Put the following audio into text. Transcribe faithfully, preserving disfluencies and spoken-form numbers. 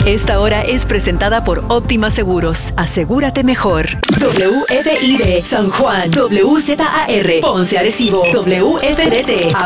Esta hora es presentada por Óptima Seguros. Asegúrate mejor. W F I D San Juan, W Z A R Ponce Arecibo, W F D T